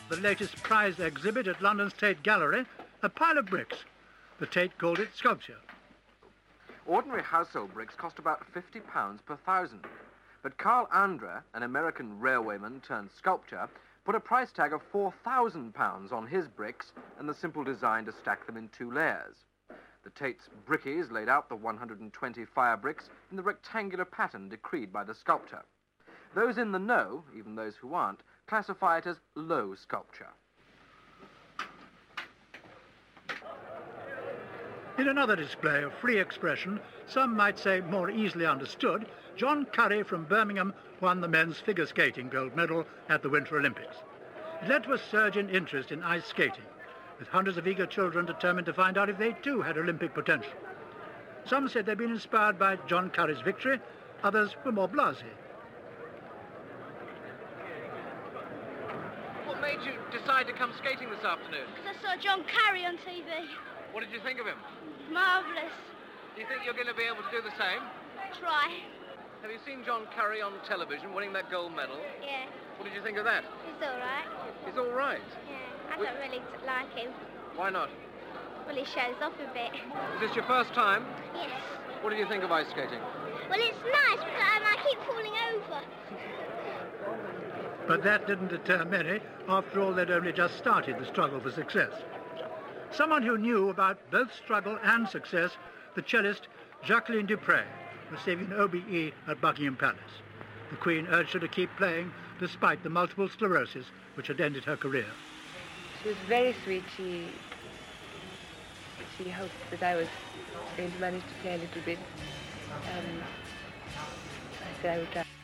the latest prize exhibit at London's Tate Gallery, a pile of bricks. The Tate called it sculpture. Ordinary household bricks cost about £50 per thousand. But Carl Andre, an American railwayman turned sculptor, put a price tag of £4,000 on his bricks and the simple design to stack them in 2 layers. The Tate's brickies laid out the 120 fire bricks in the rectangular pattern decreed by the sculptor. Those in the know, even those who aren't, classify it as low sculpture. In another display of free expression, some might say more easily understood, John Curry from Birmingham won the men's figure skating gold medal at the Winter Olympics. It led to a surge in interest in ice skating, with hundreds of eager children determined to find out if they too had Olympic potential. Some said they'd been inspired by John Curry's victory, others were more blasé. What made you decide to come skating this afternoon? Because I saw John Curry on TV. What did you think of him? Marvellous. Do you think you're going to be able to do the same? Try. Have you seen John Curry on television winning that gold medal? Yeah. What did you think of that? He's all right. He's all right. Yeah. I don't really like him. Why not? Well, he shows off a bit. Is this your first time? Yes. What do you think of ice skating? Well, it's nice, but I keep falling over. But that didn't deter many. After all, they'd only just started the struggle for success. Someone who knew about both struggle and success, the cellist Jacqueline Dupre, receiving an OBE at Buckingham Palace. The Queen urged her to keep playing despite the multiple sclerosis which had ended her career. She was very sweet. She hoped that I was going to manage to play a little bit. I said I would try.